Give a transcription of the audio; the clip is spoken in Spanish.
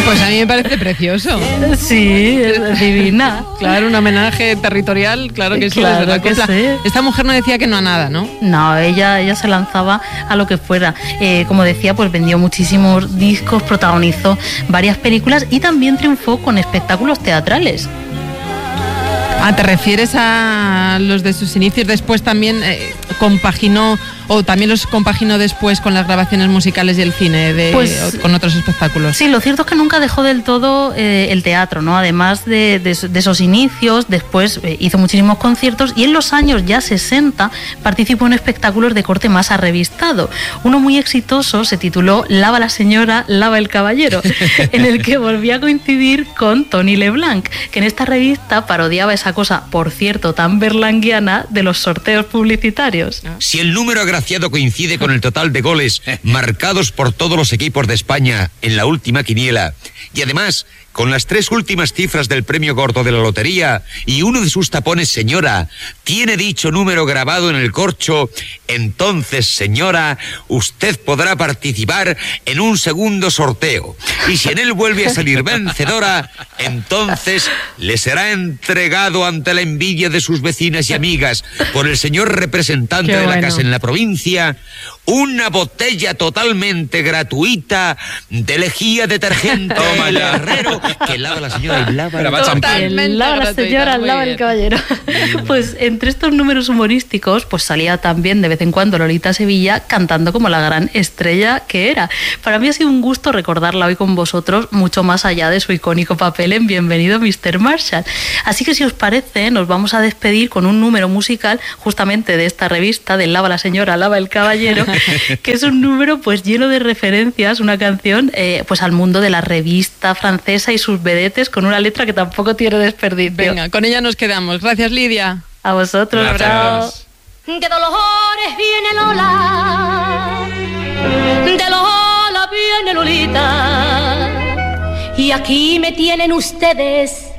Pues a mí me parece precioso. Sí, es divina. Claro, un homenaje territorial, claro que sí. Claro que sí. Esta mujer no decía que no a nada, ¿no? No, ella se lanzaba a lo que fuera. Como decía, pues vendió muchísimos discos, protagonizó varias películas y también triunfó con espectáculos teatrales. Ah, ¿te refieres a los de sus inicios? Después también compaginó, o también los compaginó después con las grabaciones musicales y el cine, con otros espectáculos. Sí, lo cierto es que nunca dejó del todo el teatro, ¿no? Además de esos inicios, después hizo muchísimos conciertos y en los años ya 60 participó en espectáculos de corte más arrevistado. Uno muy exitoso se tituló Lava la señora, lava el caballero, en el que volvía a coincidir con Tony Leblanc, que en esta revista parodiaba esa cosa, por cierto, tan berlanguiana de los sorteos publicitarios. Si el número agraciado coincide con el total de goles marcados por todos los equipos de España en la última quiniela, y además con las 3 últimas cifras del premio gordo de la lotería y uno de sus tapones, señora, tiene dicho número grabado en el corcho, entonces, señora, usted podrá participar en un segundo sorteo. Y si en él vuelve a salir vencedora, entonces le será entregado ante la envidia de sus vecinas y amigas por el señor representante de la casa en la provincia una botella totalmente gratuita de lejía detergente del herrero que lava la señora y lava la señora, lava el caballero. Pues entre estos números humorísticos pues salía también de vez en cuando Lolita Sevilla cantando como la gran estrella que era. Para mí ha sido un gusto recordarla hoy con vosotros, mucho más allá de su icónico papel en Bienvenido Mr. Marshall. Así que si os parece, nos vamos a despedir con un número musical justamente de esta revista de Lava la señora, lava el caballero, que es un número pues lleno de referencias, una canción pues al mundo de la revista francesa y sus vedetes, con una letra que tampoco tiene desperdicio. Venga, con ella nos quedamos. Gracias, Lidia. A vosotros. Chao. De Dolores viene Lola, de Lola viene Lolita, y aquí me tienen ustedes